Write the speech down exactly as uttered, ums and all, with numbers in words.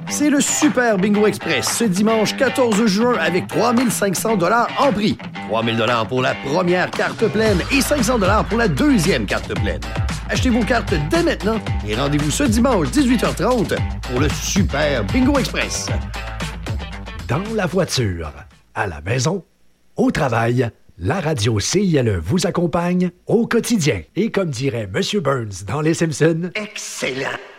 C'est le Super Bingo Express ce dimanche quatorze juin avec trois mille cinq cents dollars en prix. trois mille dollars pour la première carte pleine et cinq cents dollars pour la deuxième carte pleine. Achetez vos cartes dès maintenant et rendez-vous ce dimanche dix-huit heures trente pour le Super Bingo Express. Dans la voiture, à la maison, au travail, la radio C I L E vous accompagne au quotidien. Et comme dirait M. Burns dans Les Simpsons, excellent!